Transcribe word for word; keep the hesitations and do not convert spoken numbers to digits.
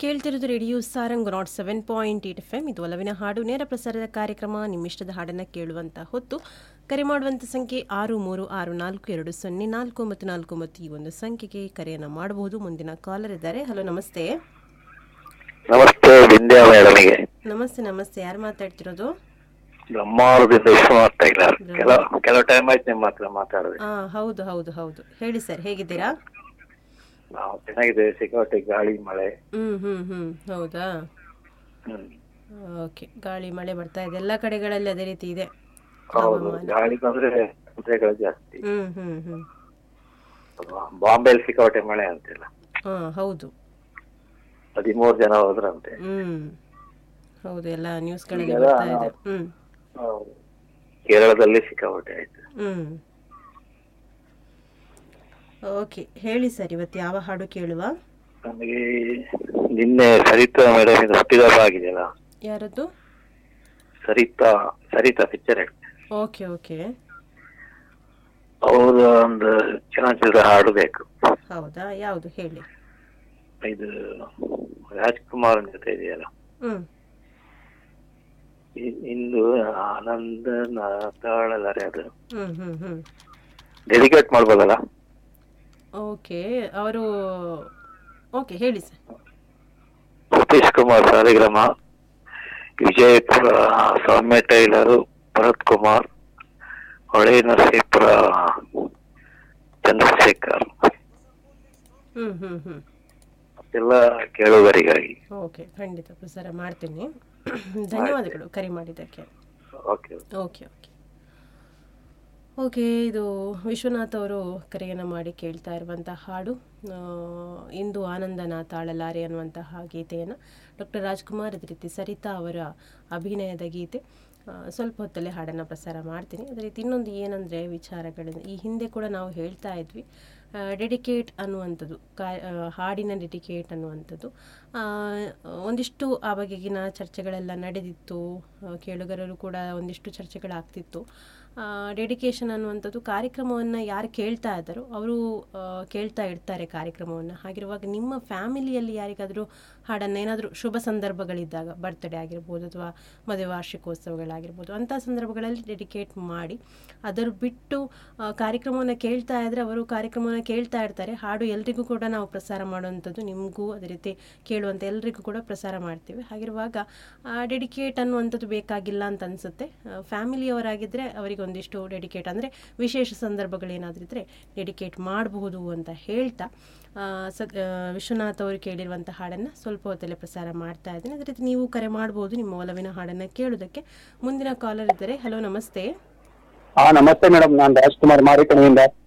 ಕೇಳ್ತಿರೋದು radio Sarang not seven point eight F M. ಇದು ಒಲವಿನ ಹಾಡು ನೇರ ಪ್ರಸಾರದ ಕಾರ್ಯಕ್ರಮ. ನಿಮ್ಮಿಷ್ಟದ ಹಾಡನ್ನು ಕೇಳುವಂಥ ಹೊತ್ತು ಕರೆ ಮಾಡುವಂಥ ಸಂಖ್ಯೆ ಆರು ಮೂರು ಆರು ನಾಲ್ಕು ಎರಡು ಸೊನ್ನೆ ನಾಲ್ಕು ಮತ್ತು ನಾಲ್ಕು ಮತ್ತು ಈ ಒಂದು ಸಂಖ್ಯೆಗೆ ಕರೆಯನ್ನು ಮಾಡಬಹುದು. ಮುಂದಿನ ಕಾಲರ್ ಇದ್ದಾರೆ. ಹಲೋ, ನಮಸ್ತೆ. ನಮಸ್ತೆ ವಿಂದ್ಯಾ ಮೇಡಮ್ಗೆ. ನಮಸ್ತೆ ನಮಸ್ತೆ. ಯಾರು ಮಾತಾಡ್ತಿರೋದು? ಬ್ರಹ್ಮಾವರದಿಂದ ವಿಶ್ವನಾಥ್ ಟೈಲರ್. ಕೆಲವು ಕೆಲವು ಟೈಮ್ ಆಯ್ತು ನಿಮ್ಮ ಹತ್ರ ಮಾತಾಡಿದೆ. ಹಾ, ಹೌದು ಹೌದು ಹೌದು. ಹೇಳಿ ಸರ್, ಹೇಗಿದ್ದೀರಾ? ನಾವು ಚೆನ್ನಾಗಿದೆ. ಸಿಕ್ಕಾಪಟ್ಟೆ ಗಾಳಿ ಮಳೆ. ಹ್ಮ್ ಹ್ಮ್ ಹ್ಮ್ ಹೌದಾ? ಹ್ಮ್ ಓಕೆ. ಗಾಳಿ ಮಳೆ ಬರ್ತಾ ಇದೆ ಎಲ್ಲ ಕಡೆಗಳಲ್ಲಿ, ಅದೇ ರೀತಿ ಇದೆ ಹೌದು. ಗಾಳಿ ಬಂದ್ರೆ ತೊಂದರೆಗಳು ಜಾಸ್ತಿ. ಹ್ಮ್ ಹ್ಮ್ ಹ್ಮ್ ಬಾಂಬೆಲಿ ಸಿಕ್ಕಾಪಟ್ಟೆ ಮಳೆ ಅಂತಿಲ್ಲ. ಹಾ, ಹೌದು. ಹದಿಮೂರು ಜನ ಹೋದ್ರಂತೆ. ಹ್ಮ್ ಹೌದು, ಎಲ್ಲ ನ್ಯೂಸ್ಗಳಲ್ಲಿ ಬರ್ತಾ ಇದೆ. ಹ್ಮ್ ಹೌದು. ಕೇರಳದಲ್ಲಿ ಸಿಕ್ಕಾಪಟ್ಟೆ ಆಯ್ತು. ಹ್ಮ್ ಓಕೆ, ಹೇಳಿ ಸರ್, ಇವತ್ತು ಯಾವ ಹಾಡು ಕೇಳುವ? ನಮಗೆ ನಿನ್ನೆ ಸರಿತಾ ಮೇಡಮ್ ಇದು ಹುಟ್ಟಿದಬ್ಬ ಆಗಿದೆಯಲ್ಲ. ಯಾರದ್ದು? Sarita Sarita picture act. Okay okay. ಅವ್ರ ಒಂದು ಚಲನಚಿತ್ರ ಹಾಡು ಬೇಕು. ಹೌದಾ? ಯಾವುದು ಹೇಳಿ. ಇದು ರಾಜ್ಕುಮಾರ್ ಜೊತೆ ಇದೆಯಲ್ಲ. ಹ್ಮ್ ಇ- ಇಂದು ಆನಂದ ತಾಳಲಾರೆ ಅದು ಹ್ಮ್ ಹ್ಮ್ ಹ್ಮ್ ಡೆಡಿಕೇಟ್ ಮಾಡ್ಬೋದಲ್ಲ. ಓಕೆ, ಅವರು ಓಕೆ ಹೇಳಿ ಸರ್. ಸತೀಶ್ ಕುಮಾರ್ ಸಾಲಿಗ್ರಾಮ, ವಿಜಯಪುರ ಸೌಮ್ಯ ಟೈಲರು, ಭರತ್ ಕುಮಾರ್, ಹೊಳೆ ನರಸೀಪುರ ಚಂದ್ರಶೇಖರ್ ಹ್ಮ್ ಹ್ಮ್ ಹ್ಮ್ ಎಲ್ಲ ಕೇಳುಗರಿಗಾಗಿ. ಓಕೆ, ಖಂಡಿತ ಪ್ರಸಾರ ಮಾಡ್ತೀನಿ. ಧನ್ಯವಾದಗಳು ಕರೆ ಮಾಡಿದ್ದಕ್ಕೆ. Okay okay okay okay. ಇದು ವಿಶ್ವನಾಥ್ ಅವರು ಕರೆಯನ್ನು ಮಾಡಿ ಕೇಳ್ತಾ ಇರುವಂಥ ಹಾಡು ಆ, ಇಂದು ಆನಂದನ ತಾಳಲಾರೆ ಅನ್ನುವಂತಹ ಗೀತೆಯನ್ನು ಡಾಕ್ಟರ್ ರಾಜ್ಕುಮಾರ್, ಅದೇ ರೀತಿ ಸರಿತಾ ಅವರ ಅಭಿನಯದ ಗೀತೆ. ಆ, ಸ್ವಲ್ಪ ಹೊತ್ತಲ್ಲೇ ಹಾಡನ್ನು ಪ್ರಸಾರ ಮಾಡ್ತೀನಿ. ಅದೇ ರೀತಿ ಇನ್ನೊಂದು ಏನಂದರೆ ವಿಚಾರಗಳಿಂದ ಈ ಹಿಂದೆ ಕೂಡ ನಾವು ಹೇಳ್ತಾ ಇದ್ವಿ, ಡೆಡಿಕೇಟ್ ಅನ್ನುವಂಥದ್ದು, ಕಾ ಆ, ಹಾಡಿನ ಡೆಡಿಕೇಟ್ ಅನ್ನುವಂಥದ್ದು ಆ, ಒಂದಿಷ್ಟು ಆ ಬಗೆಗಿನ ಚರ್ಚೆಗಳೆಲ್ಲ ನಡೆದಿತ್ತು. ಆ, ಕೇಳುಗರರು ಕೂಡ ಒಂದಿಷ್ಟು ಚರ್ಚೆಗಳಾಗ್ತಿತ್ತು. ಡೆಡಿಕೇಶನ್ ಅನ್ನುವಂಥದ್ದು ಕಾರ್ಯಕ್ರಮವನ್ನು ಯಾರು ಕೇಳ್ತಾ ಇದ್ದಾರೋ ಅವರು ಕೇಳ್ತಾ ಇರ್ತಾರೆ ಕಾರ್ಯಕ್ರಮವನ್ನು. ಹಾಗಿರುವಾಗ ನಿಮ್ಮ ಫ್ಯಾಮಿಲಿಯಲ್ಲಿ ಯಾರಿಗಾದರೂ ಹಾಡನ್ನು ಏನಾದರೂ ಶುಭ ಸಂದರ್ಭಗಳಿದ್ದಾಗ, ಬರ್ತ್ಡೇ ಆಗಿರ್ಬೋದು ಅಥವಾ ಮದುವೆ ವಾರ್ಷಿಕೋತ್ಸವಗಳಾಗಿರ್ಬೋದು, ಅಂಥ ಸಂದರ್ಭಗಳಲ್ಲಿ ಡೆಡಿಕೇಟ್ ಮಾಡಿ, ಅದರ ಬಿಟ್ಟು ಆ, ಕಾರ್ಯಕ್ರಮವನ್ನು ಕೇಳ್ತಾ ಇದ್ದರೆ ಅವರು ಕಾರ್ಯಕ್ರಮವನ್ನು ಕೇಳ್ತಾ ಇರ್ತಾರೆ. ಹಾಡು ಎಲ್ರಿಗೂ ಕೂಡ ನಾವು ಪ್ರಸಾರ ಮಾಡುವಂಥದ್ದು, ನಿಮಗೂ ಅದೇ ರೀತಿ ಕೇಳುವಂಥ ಎಲ್ರಿಗೂ ಕೂಡ ಪ್ರಸಾರ ಮಾಡ್ತೀವಿ. ಹಾಗಿರುವಾಗ ಡೆಡಿಕೇಟ್ ಅನ್ನುವಂಥದ್ದು ಬೇಕಾಗಿಲ್ಲ ಅಂತ ಅನಿಸುತ್ತೆ. ಫ್ಯಾಮಿಲಿಯವರಾಗಿದ್ದರೆ ಅವರಿಗೆ ಒಂದಿಷ್ಟು ಡೆಡಿಕೇಟ್ ಅಂದರೆ ವಿಶೇಷ ಸಂದರ್ಭಗಳೇನಾದ್ರಿದ್ರೆ ಡೆಡಿಕೇಟ್ ಮಾಡಬಹುದು ಅಂತ ಹೇಳ್ತಾ ಆ, ಸ ಆ, ವಿಶ್ವನಾಥ್ ಅವರು ಕೇಳಿರುವಂಥ ಹಾಡನ್ನು ಸ್ವಲ್ಪ ಹೊತ್ತಲ್ಲೇ ಪ್ರಸಾರ ಮಾಡ್ತಾ ಇದ್ದೀನಿ. ಅದೇ ರೀತಿ ನೀವು ಕರೆ ಮಾಡ್ಬೋದು ನಿಮ್ಮ ಒಲವಿನ ಹಾಡನ್ನು ಕೇಳೋದಕ್ಕೆ. ಮುಂದಿನ ಕಾಲರ್ ಇದ್ದಾರೆ. ಹಲೋ, ನಮಸ್ತೆ. ಹಾ ನಮಸ್ತೆ ಮೇಡಮ್, ನಾನು ರಾಜ್ಕುಮಾರ್ ಮಾರಿಕಣಿಯಿಂದ.